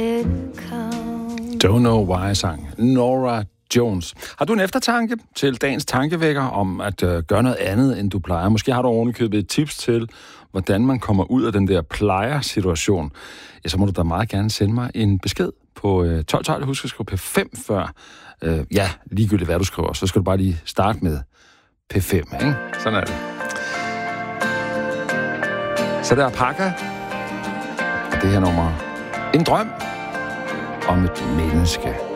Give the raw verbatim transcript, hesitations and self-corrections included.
Don't Know Why sang Norah Jones. Har du en eftertanke til dagens tankevækker om at øh, gøre noget andet, end du plejer? Måske har du ovenikøbet et tips til, hvordan man kommer ud af den der plejer-situation. Ja, så må du da meget gerne sende mig en besked på øh, tolv tolv. Husk at skrive P fem før. Øh, ja, ligegyldigt hvad du skriver, så skal du bare lige starte med P fem, ikke? Sådan er det. Så der er Pakker. Og det her nummer. En drøm om et menneske.